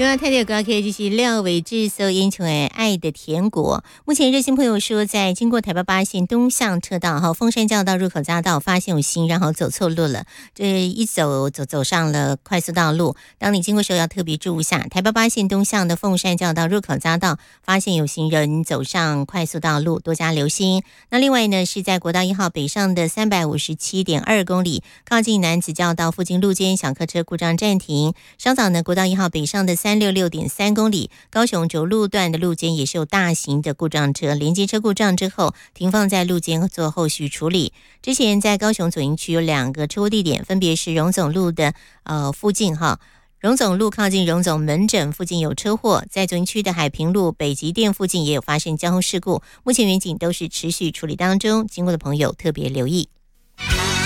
中央台的歌曲就是廖伟智所演唱的《爱的甜果》。目前热心朋友说，在经过台北8线东向车道凤山交道入口匝道，发现有行人走错路了，这一走上了快速道路。当你经过时候要特别注意一下，台北8线东向的凤山交道入口匝道发现有行人走上快速道路，多加留心。那另外呢，是在国道1号北上的357.2公里，靠近南子教道附近路肩小客车故障暂停。稍早呢，国道1号北上的366.3公里，高雄轴路段的路肩也是有大型的故障车，连接车故障之后停放在路肩做后续处理。之前在高雄左营区有2个车祸地点，分别是荣总路的附近荣总路靠近荣总门诊附近有车祸，在左营区的海平路北极店附近也有发生交通事故，目前员警都是持续处理当中，经过的朋友特别留意。